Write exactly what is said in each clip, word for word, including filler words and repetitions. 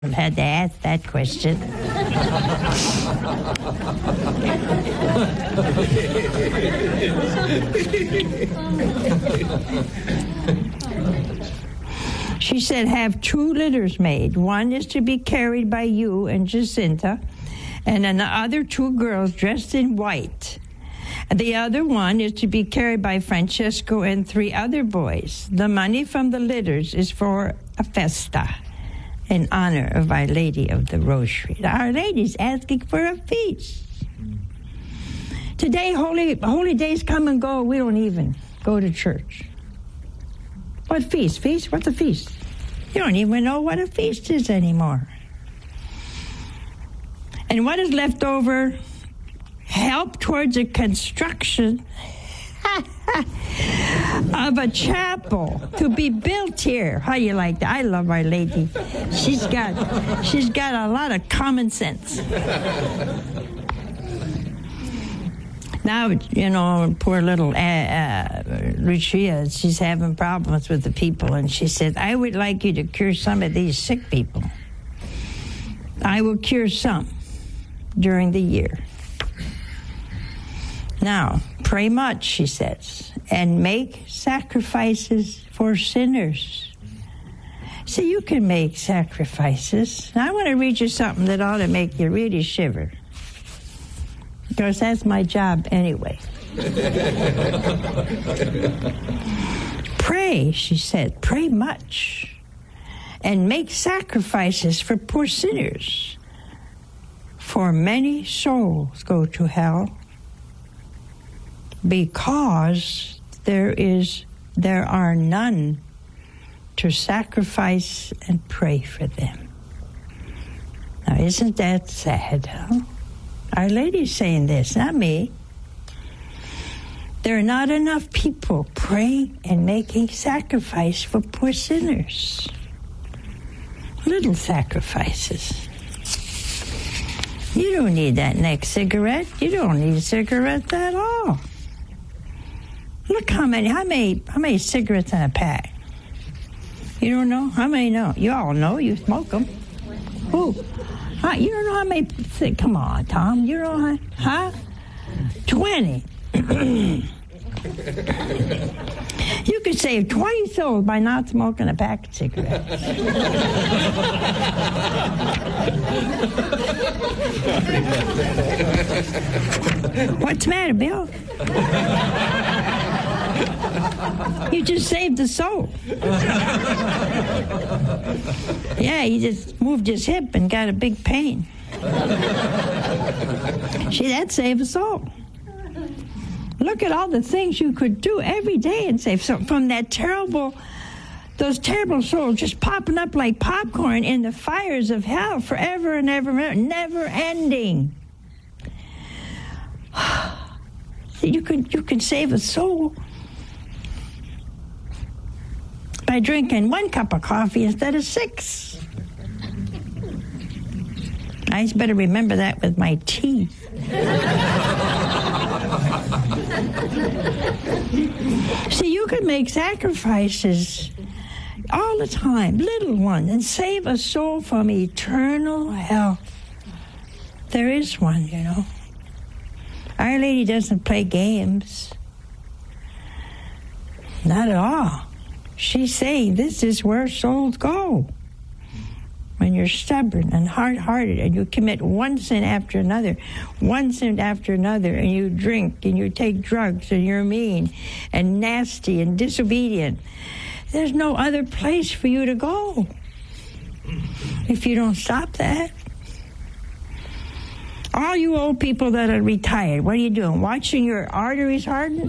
I've had to ask that question. She said, have two litters made. One is to be carried by you and Jacinta, and then the other two girls dressed in white. The other one is to be carried by Francesco and three other boys. The money from the litters is for a festa in honor of Our Lady of the Rosary. Our Lady's asking for a feast. Today, holy, holy days come and go. We don't even go to church. What feast? Feast? What's a feast? You don't even know what a feast is anymore. And what is left over? Help towards the construction of a chapel to be built here. How do you like that? I love Our Lady. She's got, she's got a lot of common sense. Now, you know, poor little uh, uh, Lucia, she's having problems with the people, and she said, I would like you to cure some of these sick people. I will cure some during the year. Now, pray much, she says, and make sacrifices for sinners. See, you can make sacrifices. Now, I want to read you something that ought to make you really shiver, because that's my job anyway. Pray, she said, pray much, and make sacrifices for poor sinners, for many souls go to hell, because there is there are none to sacrifice and pray for them. Now, isn't that sad, huh? Our Lady's saying this, not me. There are not enough people praying and making sacrifice for poor sinners. Little sacrifices. You don't need that next cigarette. You don't need a cigarette at all. Look how many, how many, how many cigarettes in a pack? You don't know? How many know? You all know. You smoke them. Who? Huh? You don't know how many? Come on, Tom. You don't know how? Huh? Twenty. You could save twenty souls by not smoking a pack of cigarettes. What's the matter, Bill? You just saved a soul. Yeah, he just moved his hip and got a big pain. See, that saved a soul. Look at all the things you could do every day and save. So from that terrible, those terrible souls just popping up like popcorn in the fires of hell forever and ever, never ending. You could you could save a soul by drinking one cup of coffee instead of six. I just better remember that with my tea. See, you can make sacrifices all the time, little ones, and save a soul from eternal hell. There is one, you know. Our Lady doesn't play games. Not at all. She's saying this is where souls go. When you're stubborn and hard-hearted and you commit one sin after another, one sin after another, and you drink and you take drugs and you're mean and nasty and disobedient, there's no other place for you to go if you don't stop that. All you old people that are retired, what are you doing? Watching your arteries harden?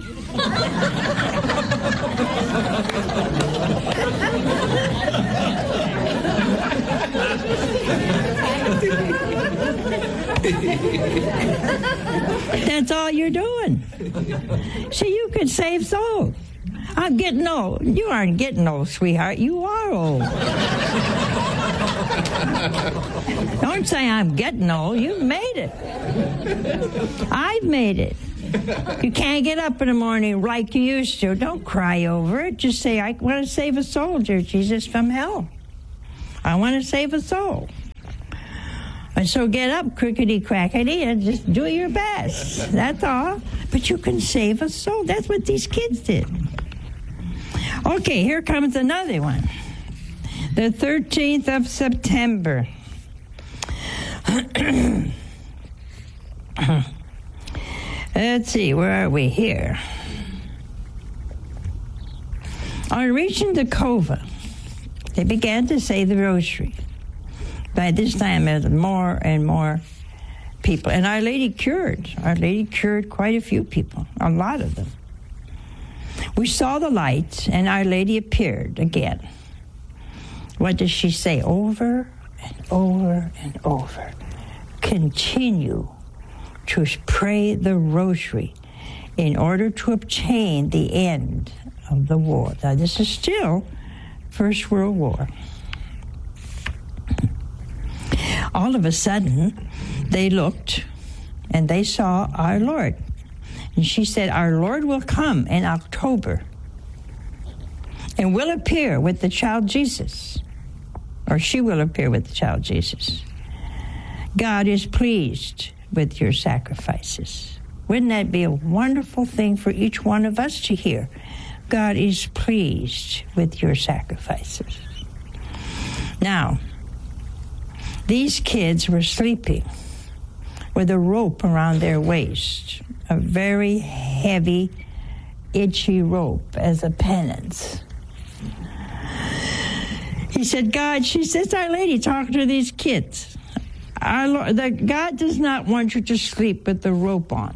That's all you're doing. See, you could save souls. I'm getting old. You aren't getting old, sweetheart. You are old. Don't say I'm getting old. You've made it. I've made it. You can't get up in the morning like you used to. Don't cry over it. Just say, I want to save a soul, dear Jesus, from hell. I want to save a soul. And so get up, crickety-crackety, and just do your best. That's all. But you can save a soul. That's what these kids did. Okay, here comes another one. The thirteenth of September. Let's see, where are we here? On reaching the cova, they began to say the rosary. By this time, there's more and more people. And Our Lady cured. Our Lady cured quite a few people, a lot of them. We saw the lights, and Our Lady appeared again. What does she say? Over and over and over. Continue to pray the rosary in order to obtain the end of the war. Now, this is still First World War. All of a sudden, they looked, and they saw our Lord. And she said, our Lord will come in October and will appear with the child Jesus. Or she will appear with the child Jesus. God is pleased with your sacrifices. Wouldn't that be a wonderful thing for each one of us to hear? God is pleased with your sacrifices. Now, these kids were sleeping with a rope around their waist, a very heavy, itchy rope as a penance. He said, God, she says, Our Lady, talk to these kids. Our Lord, the, God does not want you to sleep with the rope on,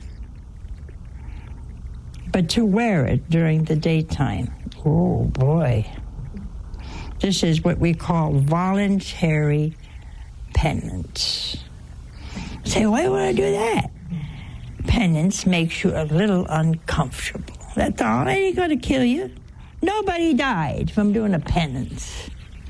but to wear it during the daytime. Oh, boy. This is what we call voluntary penance. Say, why would I do that? Penance makes you a little uncomfortable. That's all. It ain't going to kill you. Nobody died from doing a penance.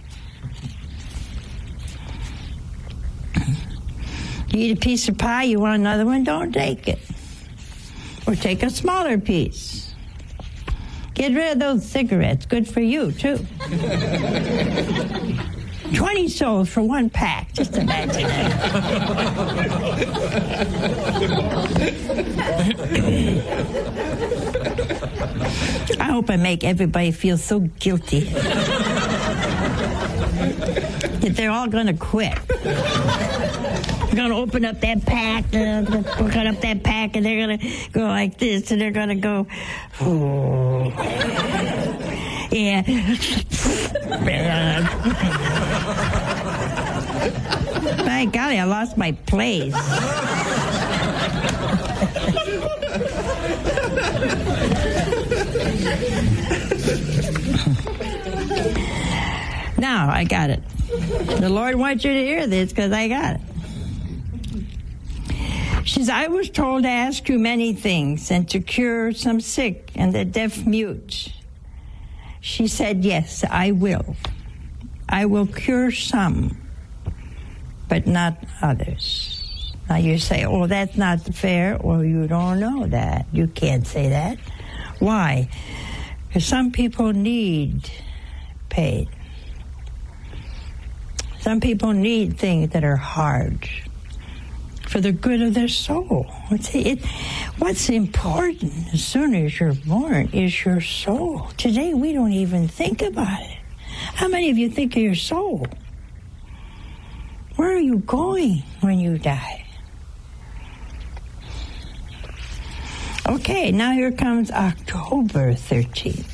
You eat a piece of pie, you want another one, don't take it. Or take a smaller piece. Get rid of those cigarettes. Good for you, too. Twenty souls for one pack. Just imagine that. I hope I make everybody feel so guilty that they're all going to quit. They're going to open up that pack, they're going to cut up that pack, and they're going to go like this, and they're going to go, oh. Yeah. My golly, I lost my place. Now I got it. The Lord wants you to hear this because I got it. She says, I was told to ask you many things and to cure some sick and the deaf mute. She said, yes, I will. I will cure some, but not others. Now you say, oh, that's not fair, or you don't know that. You can't say that. Why? Because some people need pain. Some people need things that are hard for the good of their soul. It, what's important as soon as you're born is your soul. Today we don't even think about it. How many of you think of your soul? Where are you going when you die? Okay, now here comes October thirteenth.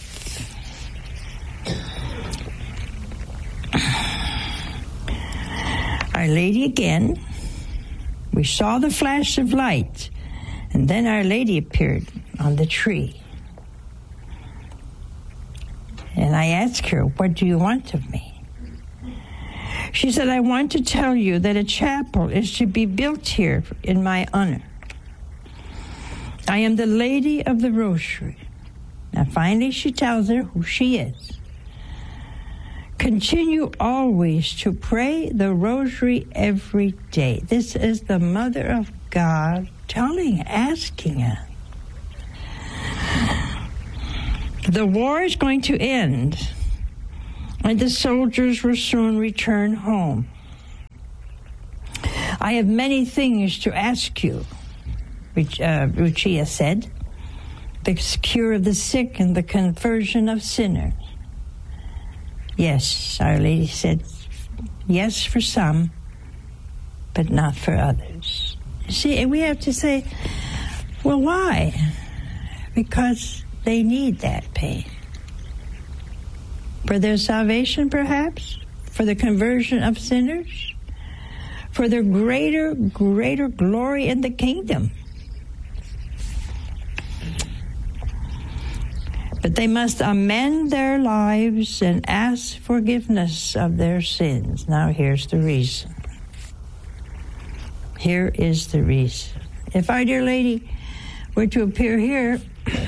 Our Lady again. We saw the flash of light, and then Our Lady appeared on the tree. And I asked her, what do you want of me? She said, I want to tell you that a chapel is to be built here in my honor. I am the Lady of the Rosary. Now finally she tells her who she is. Continue always to pray the rosary every day. This is the Mother of God telling, asking us. The war is going to end, and the soldiers will soon return home. I have many things to ask you, uh, Lucia said. The cure of the sick and the conversion of sinners. Yes, Our Lady said, yes for some, but not for others. See, we have to say, well, why? Because they need that pain. For their salvation, perhaps? For the conversion of sinners? For their greater, greater glory in the kingdom? But they must amend their lives and ask forgiveness of their sins. Now here's the reason. Here is the reason. If Our Dear Lady were to appear here,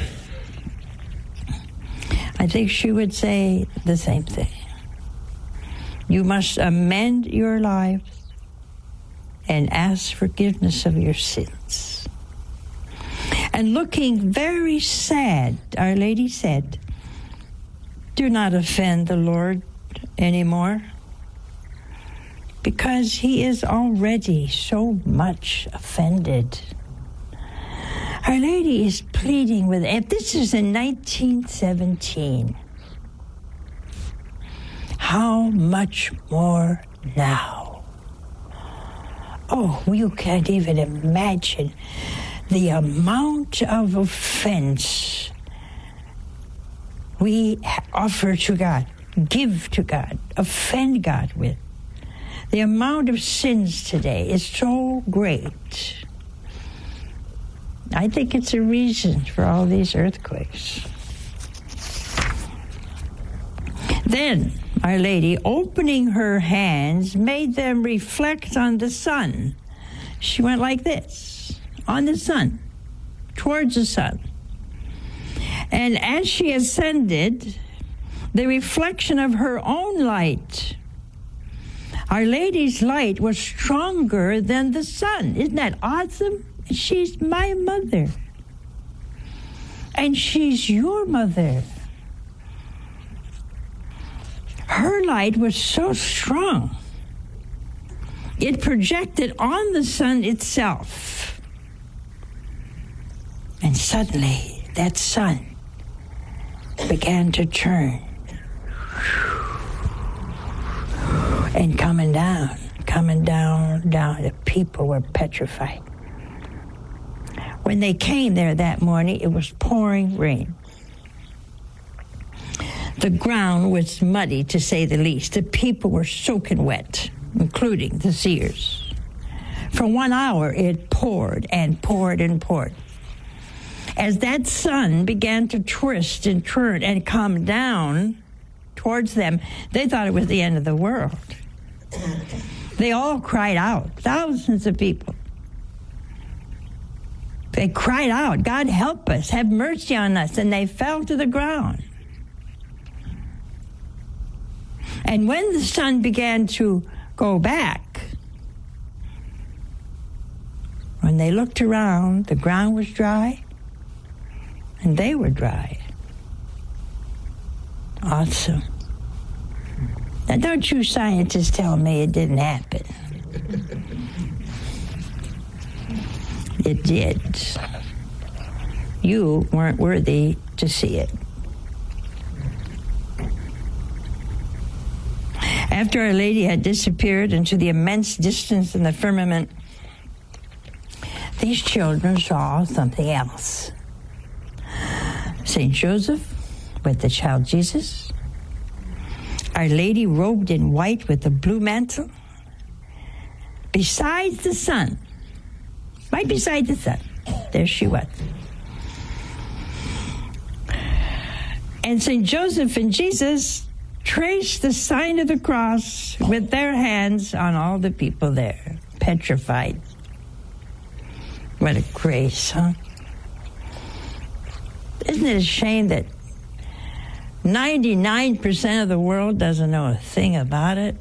I think she would say the same thing. You must amend your lives and ask forgiveness of your sins. And looking very sad, Our Lady said, do not offend the Lord anymore, because he is already so much offended. Our Lady is pleading with, if this is in nineteen seventeen, how much more now? Oh, you can't even imagine the amount of offense we offer to God, give to God, offend God with. The amount of sins today is so great. I think it's a reason for all these earthquakes. Then Our Lady, opening her hands, made them reflect on the sun. She went like this. On the sun, towards the sun. And as she ascended, the reflection of her own light, Our Lady's light was stronger than the sun. Isn't that awesome? She's my mother. And she's your mother. Her light was so strong, it projected on the sun itself. And suddenly, that sun began to turn. And coming down, coming down, down. The people were petrified. When they came there that morning, it was pouring rain. The ground was muddy, to say the least. The people were soaking wet, including the seers. For one hour, it poured and poured and poured. As that sun began to twist and turn and come down towards them, they thought it was the end of the world. They all cried out, thousands of people. They cried out, God help us, have mercy on us, and they fell to the ground. And when the sun began to go back, when they looked around, the ground was dry, and they were dry. Awesome. Now, don't you scientists tell me it didn't happen. It did. You weren't worthy to see it. After Our Lady had disappeared into the immense distance in the firmament, these children saw something else. Saint Joseph with the child Jesus, Our Lady robed in white with the blue mantle, besides the sun, right beside the sun, there she was. And Saint Joseph and Jesus traced the sign of the cross with their hands on all the people there, petrified. What a grace, huh? Isn't it a shame that ninety-nine percent of the world doesn't know a thing about it?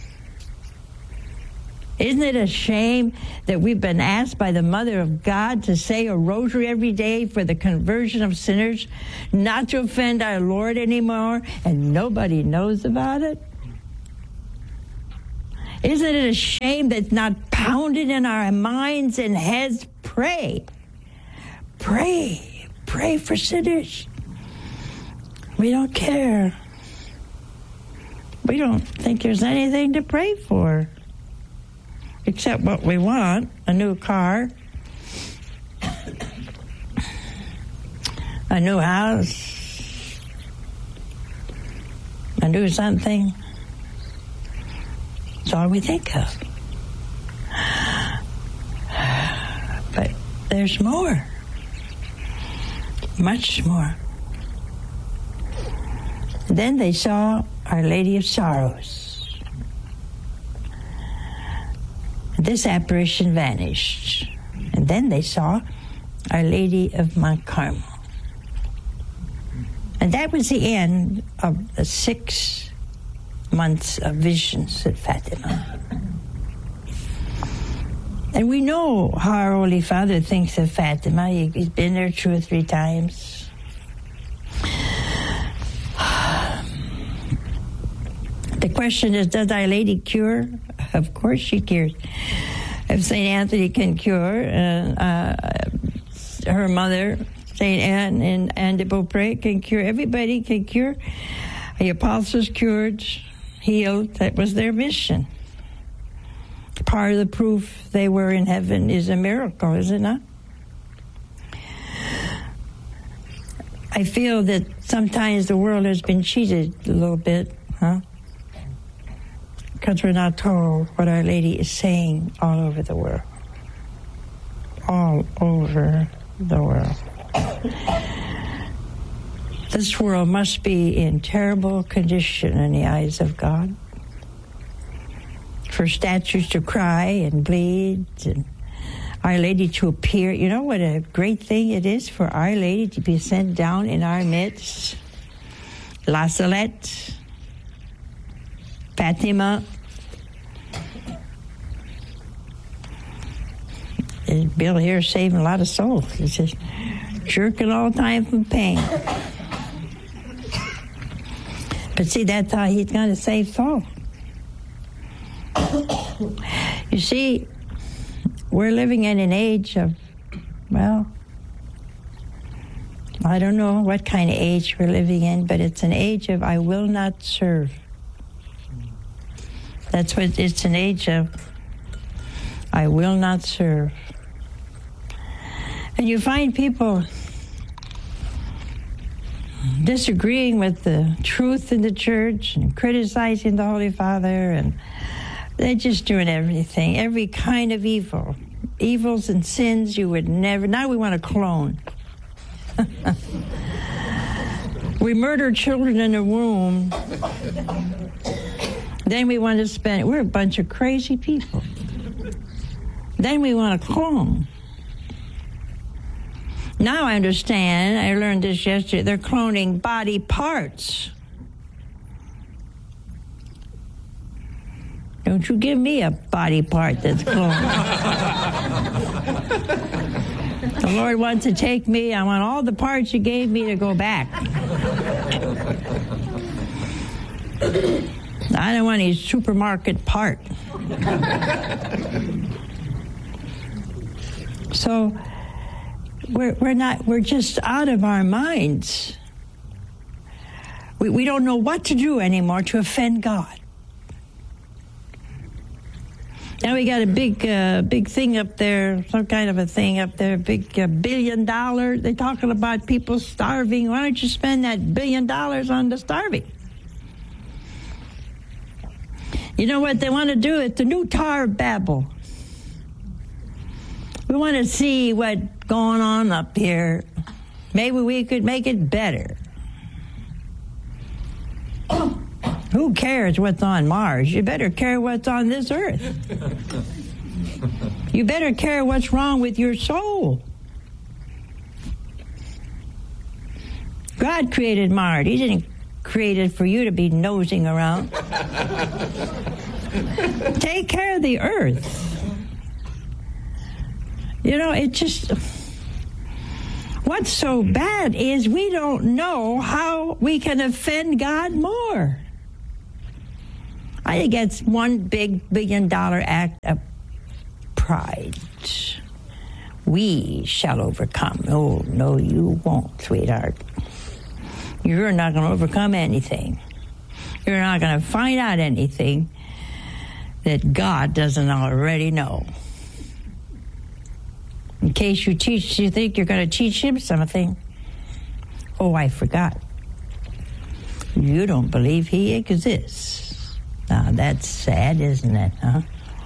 Isn't it a shame that we've been asked by the Mother of God to say a rosary every day for the conversion of sinners, not to offend our Lord anymore, and nobody knows about it? Isn't it a shame that's not pounded in our minds and heads? Pray. Pray. Pray for sinners. We don't care. We don't think there's anything to pray for except what we want, a new car, a new house, a new something. That's all we think of. But there's more. Much more. Then they saw Our Lady of Sorrows. This apparition vanished. And then they saw Our Lady of Mount Carmel. And that was the end of the six months of visions at Fatima. And we know how our Holy Father thinks of Fatima. He's been there two or three times. The question is, does Our Lady cure? Of course she cures. If Saint Anthony can cure, uh, uh, her mother, Saint Anne and Anne de Beaupré, can cure. Everybody can cure. The apostles cured, healed. That was their mission. Part of the proof they were in heaven is a miracle, is it not? I feel that sometimes the world has been cheated a little bit, huh? Because we're not told what Our Lady is saying all over the world. All over the world. This world must be in terrible condition in the eyes of God. For statues to cry and bleed, and Our Lady to appear. You know what a great thing it is for Our Lady to be sent down in our midst. La Salette, Fatima. And Bill here saving a lot of souls. He's just jerking all the time from pain. But see, that's how he's going to save souls. You see, we're living in an age of, well, I don't know what kind of age we're living in, but it's an age of I will not serve. That's what it's an age of. I will not serve. And you find people disagreeing with the truth in the church and criticizing the Holy Father, and they're just doing everything, every kind of evil. Evils and sins you would never... Now we want to clone. We murder children in the womb. Then we want to spend... We're a bunch of crazy people. Then we want to clone. Now I understand, I learned this yesterday, they're cloning body parts. Don't you give me a body part that's cloned. The Lord wants to take me. I want all the parts you gave me to go back. I don't want any supermarket part. So we're, we're not, we're just out of our minds. We, we don't know what to do anymore to offend God. Now we got a big, uh, big thing up there, some kind of a thing up there, big uh, billion dollars. They're talking about people starving. Why don't you spend that billion dollars on the starving? You know what they want to do? It's the new Tower of Babel. We want to see what's going on up here. Maybe we could make it better. Who cares what's on Mars? You better care what's on this earth. You better care what's wrong with your soul. God created Mars. He didn't create it for you to be nosing around. Take care of the earth. You know, it just... What's so bad is we don't know how we can offend God more. I think it's one big billion dollar act of pride. We shall overcome. Oh, no, you won't, sweetheart. You're not going to overcome anything. You're not going to find out anything that God doesn't already know. In case you teach, you think you're going to teach him something. Oh, I forgot. You don't believe he exists. Now, that's sad, isn't it, huh?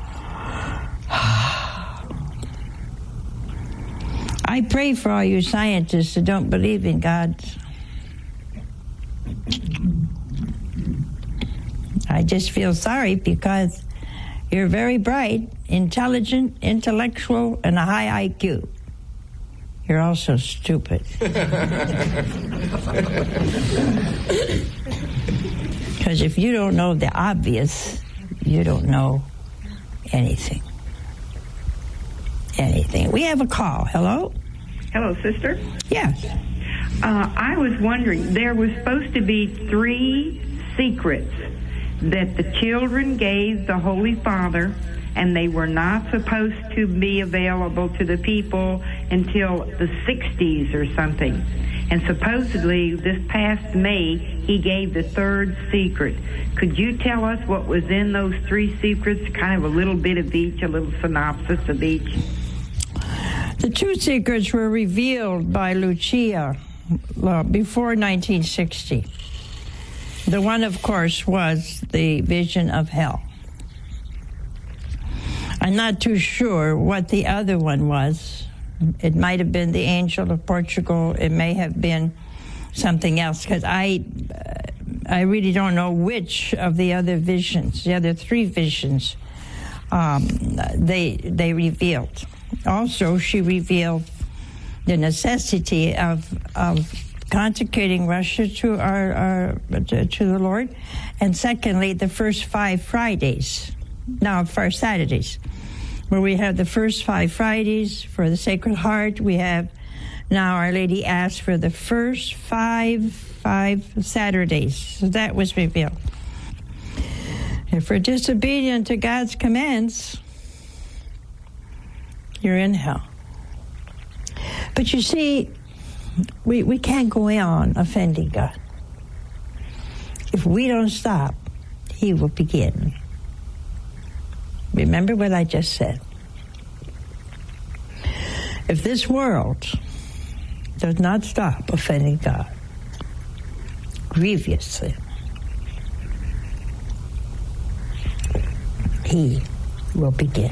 I pray for all you scientists who don't believe in God. I just feel sorry because you're very bright, intelligent, intellectual, and a high I Q. You're also stupid. Because if you don't know the obvious, you don't know anything. Anything. We have a call. Hello? Hello, sister? Yes. Uh, I was wondering, there was supposed to be three secrets that the children gave the Holy Father, and they were not supposed to be available to the people until the sixties or something. And supposedly, this past May, he gave the third secret. Could you tell us what was in those three secrets? Kind of a little bit of each, a little synopsis of each. The two secrets were revealed by Lucia uh, before nineteen sixty. The one, of course, was the vision of hell. I'm not too sure what the other one was. It might have been the Angel of Portugal. It may have been something else, because I, uh, I really don't know which of the other visions, the other three visions, um, they they revealed. Also, she revealed the necessity of of consecrating Russia to our, our to, to the Lord, and secondly, the first five Fridays, now first Saturdays, where we have the first five Fridays for the Sacred Heart. We have now Our Lady asked for the first five five Saturdays. So that was revealed. If we're disobedient to God's commands, you're in hell. But you see, we, we can't go on offending God. If we don't stop, he will begin. Remember what I just said. If this world does not stop offending God grievously, he will begin.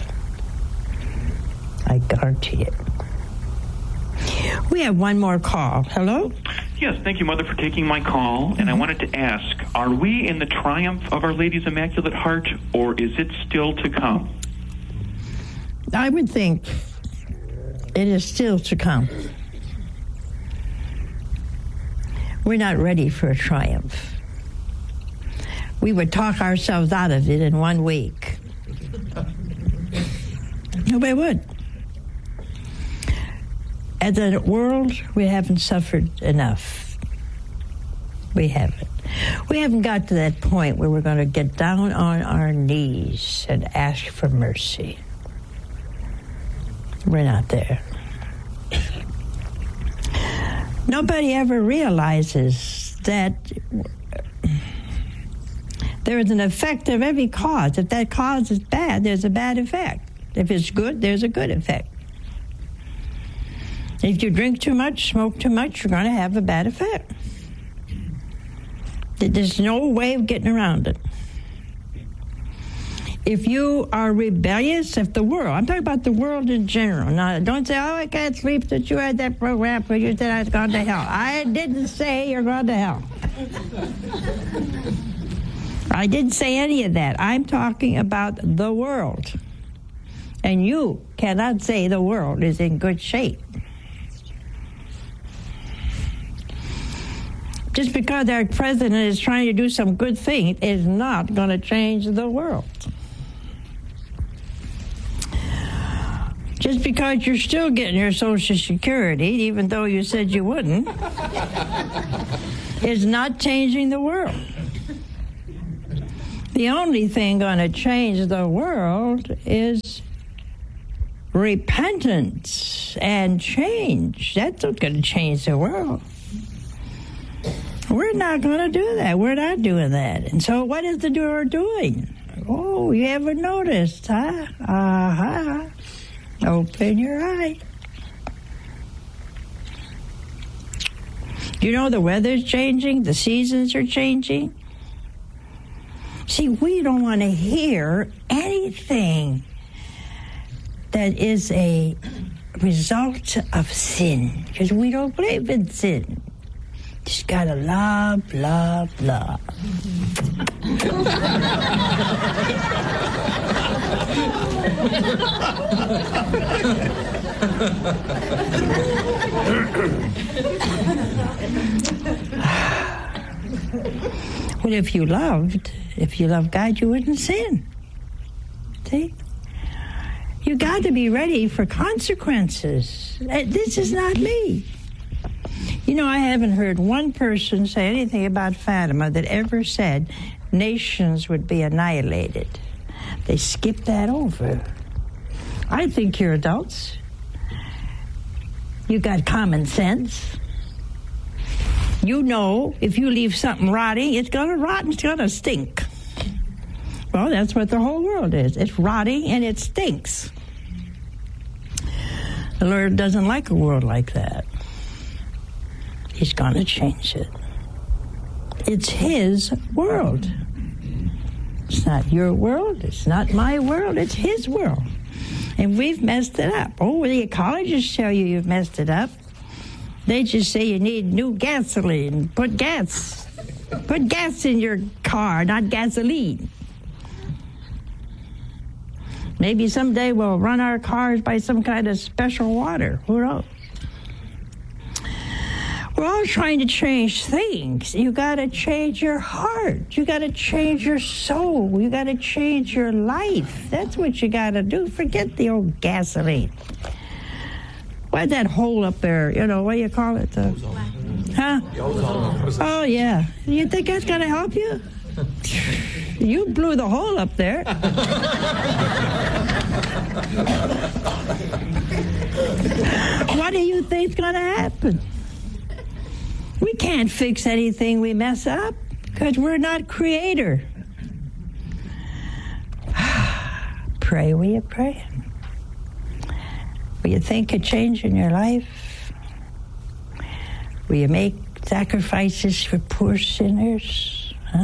I guarantee it. We have one more call. Hello? Yes, thank you, Mother, for taking my call. Mm-hmm. And I wanted to ask, are we in the triumph of Our Lady's Immaculate Heart, or is it still to come? I would think it is still to come. We're not ready for a triumph. We would talk ourselves out of it in one week. No, we would. As a world, we haven't suffered enough. We haven't. We haven't got to that point where we're going to get down on our knees and ask for mercy. We're not there. Nobody ever realizes that there is an effect of every cause. If that cause is bad, there's a bad effect. If it's good, there's a good effect. If you drink too much, smoke too much, you're going to have a bad effect. There's no way of getting around it. If you are rebellious, if the world, I'm talking about the world in general. Now, don't say, oh, I can't sleep that you had that program where you said I was going to hell. I didn't say you're going to hell. I didn't say any of that. I'm talking about the world. And you cannot say the world is in good shape. Just because our president is trying to do some good thing is not going to change the world. Just because you're still getting your Social Security, even though you said you wouldn't, is not changing the world. The only thing going to change the world is repentance and change. That's what's going to change the world. We're not going to do that. We're not doing that. And so what is the door doing? Oh, you haven't noticed, huh? Uh-huh. Open your eye. You know the weather's changing, the seasons are changing. See, we don't want to hear anything that is a result of sin, because we don't believe in sin. Just gotta love, love, love. Well, if you loved, if you loved God, you wouldn't sin. See? You got to be ready for consequences. This is not me. You know, I haven't heard one person say anything about Fatima that ever said nations would be annihilated. They skipped that over. I think you're adults. You got common sense. You know if you leave something rotting, it's going to rot and it's going to stink. Well, that's what the whole world is. It's rotting and it stinks. The Lord doesn't like a world like that. He's going to change it. It's His world. It's not your world. It's not my world. It's His world. And we've messed it up. Oh, the ecologists tell you you've messed it up. They just say you need new gasoline. Put gas. Put gas in your car, not gasoline. Maybe someday we'll run our cars by some kind of special water. Who knows? We're all trying to change things. You got to change your heart. You got to change your soul. You got to change your life. That's what you got to do. Forget the old gasoline. What's that hole up there? You know, what do you call it? Uh, huh? Oh, yeah. You think that's going to help you? You blew the hole up there. What do you think's going to happen? We can't fix anything we mess up because we're not creator. Pray, will you pray? Will you think of change in your life? Will you make sacrifices for poor sinners? Huh?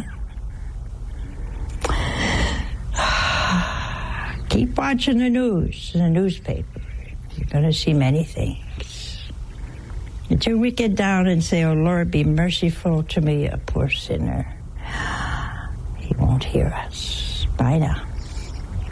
Keep watching the news and the newspaper. You're going to see many things. Until we get down and say, "Oh, Lord, be merciful to me, a poor sinner," He won't hear us. Bye now.